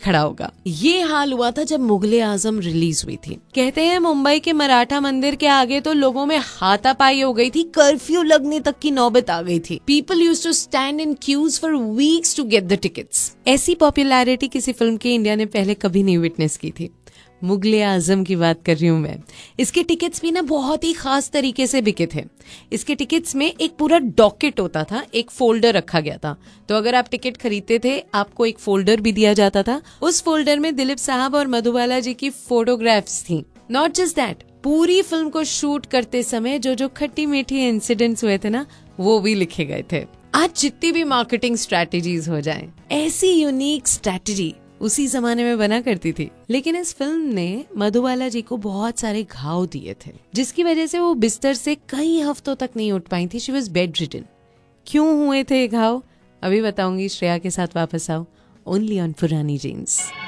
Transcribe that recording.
खड़ा होगा। ये हाल हुआ था जब मुगले आजम रिलीज हुई थी। कहते हैं मुंबई के मराठा मंदिर के आगे तो लोगों में हाथापाई हो गई थी, कर्फ्यू लगने तक की नौबत आ गई थी। People used to stand in cues for weeks to get the tickets. ऐसी पॉपुलैरिटी किसी फिल्म की इंडिया ने पहले कभी नहीं विटनेस की थी। मुगले आजम की बात कर रही हूँ मैं। इसके टिकट्स भी ना बहुत ही खास तरीके से बिके थे। इसके टिकट्स में एक पूरा डॉकेट होता था, एक फोल्डर रखा गया था। तो अगर आप टिकट खरीदते थे आपको एक फोल्डर भी दिया जाता था। उस फोल्डर में दिलीप साहब और मधुबाला जी की फोटोग्राफ्स थी। नॉट जस्ट दैट, पूरी फिल्म को शूट करते समय जो जो खट्टी मीठी इंसिडेंट्स हुए थे ना, वो भी लिखे गए थे। आज जितनी भी मार्केटिंग स्ट्रैटेजीज हो जाएं, ऐसी यूनिक स्ट्रैटेजी उसी जमाने में बना करती थी। लेकिन इस फिल्म ने मधुबाला जी को बहुत सारे घाव दिए थे, जिसकी वजह से वो बिस्तर से कई हफ्तों तक नहीं उठ पाई थी। She was bed ridden. क्यों हुए थे घाव, अभी बताऊंगी। श्रेया के साथ वापस आओ, ओनली ऑन पुरानी जीन्स।